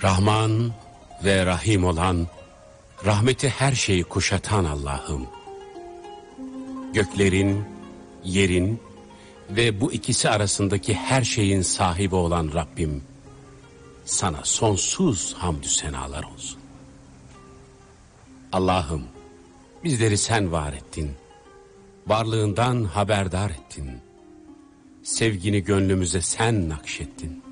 Rahman ve Rahim olan, rahmeti her şeyi kuşatan Allah'ım. Göklerin, yerin ve bu ikisi arasındaki her şeyin sahibi olan Rabbim, sana sonsuz hamdü senalar olsun. Allah'ım, bizleri sen var ettin, varlığından haberdar ettin. Sevgini gönlümüze sen nakşettin.